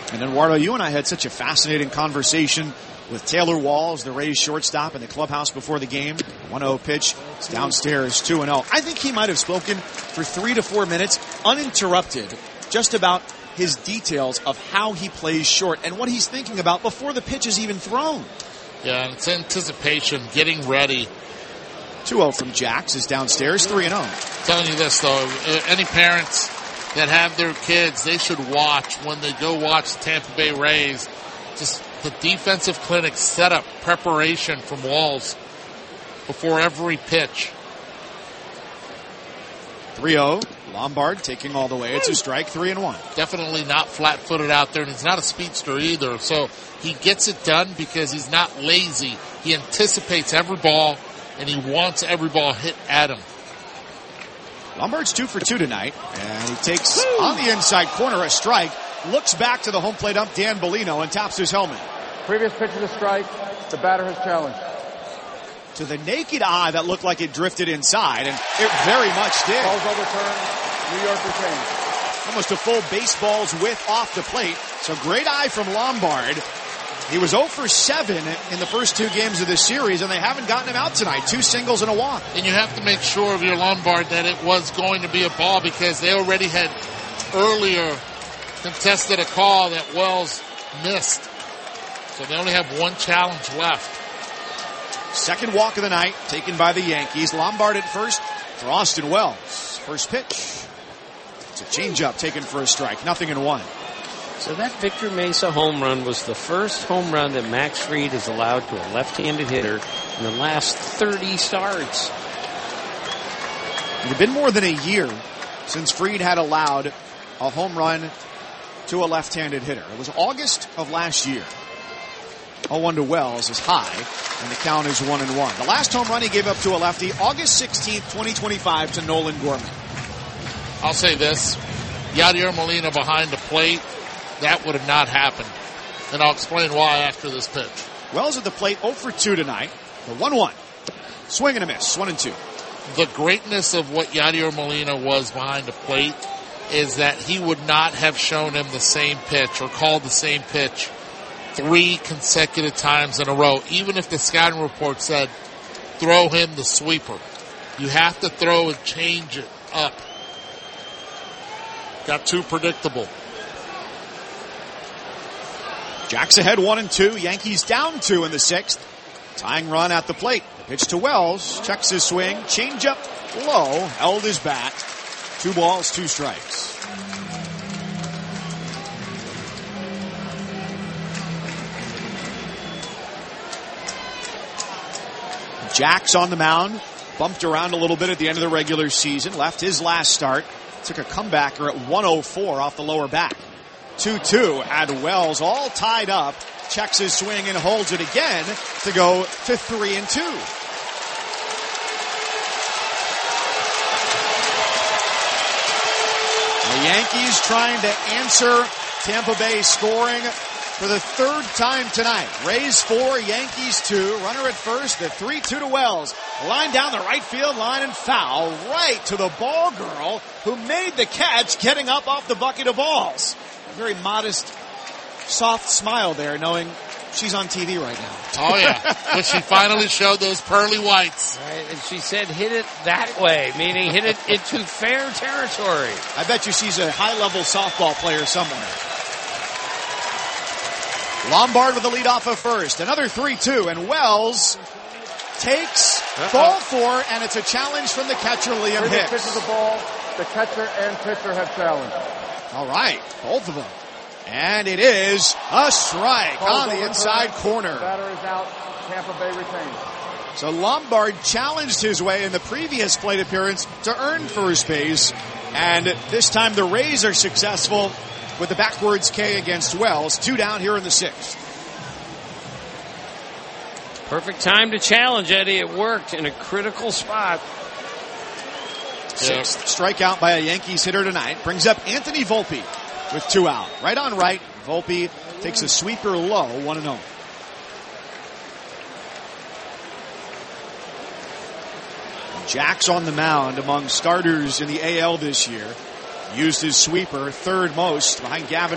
And Eduardo, you and I had such a fascinating conversation with Taylor Walls, the Rays shortstop, in the clubhouse before the game. 1-0 pitch. It's downstairs 2-0. I think he might have spoken for 3 to 4 minutes uninterrupted just about his details of how he plays short and what he's thinking about before the pitch is even thrown. Yeah, and it's anticipation, getting ready. 2-0 from Jax is downstairs 3-0. Telling you this, though, any parents that have their kids, they should watch when they go watch the Tampa Bay Rays, just the defensive clinic setup preparation from Walls before every pitch. 3-0. Lombard taking all the way. It's a strike, 3-1. Definitely not flat-footed out there, and he's not a speedster either. So he gets it done because he's not lazy. He anticipates every ball, and he wants every ball hit at him. Lombard's 2 for 2 tonight, and he takes on the inside corner a strike. Looks back to the home plate ump, Dan Bellino, and taps his helmet. Previous pitch of the strike, the batter has challenged. To the naked eye, that looked like it drifted inside, and it very much did. Ball's overturned. New York retains. Almost a full baseball's width off the plate. So great eye from Lombard. He was 0 for 7 in the first 2 games of this series, and they haven't gotten him out tonight. 2 singles and a walk. And you have to make sure of your Lombard that it was going to be a ball because they already had earlier contested a call that Wells missed. So they only have 1 challenge left. Second walk of the night taken by the Yankees. Lombard at first for Austin Wells. First pitch. It's a changeup taken for a strike. 0-1. So that Victor Mesa home run was the first home run that Max Fried has allowed to a left-handed hitter in the last 30 starts. It had been more than a year since Fried had allowed a home run to a left-handed hitter. It was August of last year. 0-1 to Wells is high, and the count is 1-1. The last home run he gave up to a lefty, August 16th, 2025, to Nolan Gorman. I'll say this. Yadier Molina behind the plate, that would have not happened. And I'll explain why after this pitch. Wells at the plate, 0 for 2 tonight. The 1-1. Swing and a miss, 1-2. The greatness of what Yadier Molina was behind the plate is that he would not have shown him the same pitch or called the same pitch 3 consecutive times in a row, even if the scouting report said, throw him the sweeper. You have to throw and change it up. Got too predictable. Jack's ahead 1-2. Yankees down 2 in the 6th. Tying run at the plate. Pitch to Wells. Checks his swing. Changeup low. Held his bat. 2 balls, 2 strikes. Jack's on the mound. Bumped around a little bit at the end of the regular season. Left his last start. Took a comebacker at 104 off the lower back. 2-2 at Wells, all tied up. Checks his swing and holds it again to go to 3-2. The Yankees trying to answer Tampa Bay scoring for the 3rd time tonight. Rays 4, Yankees 2. Runner at first, the 3-2 to Wells. Line down the right field line and foul right to the ball girl who made the catch getting up off the bucket of balls. A very modest, soft smile there knowing she's on TV right now. Oh yeah, but she finally showed those pearly whites. Right, and she said hit it that way, meaning hit it into fair territory. I bet you she's a high-level softball player somewhere. Lombard with the lead off of first. Another 3-2, and Wells takes ball 4, and it's a challenge from the catcher, Liam Hicks. Pitch of the ball, the catcher and pitcher have challenged. All right, both of them. And it is a strike on the inside corner. The batter is out. Tampa Bay retains. So Lombard challenged his way in the previous plate appearance to earn first base, and this time the Rays are successful with the backwards K against Wells. 2 down here in the 6th. Perfect time to challenge, Eddie. It worked in a critical spot. 6th strikeout by a Yankees hitter tonight brings up Anthony Volpe with 2 out. Right on right, Volpe takes a sweeper low, 1-0. Jack's on the mound among starters in the AL this year. Used his sweeper, 3rd most behind Gavin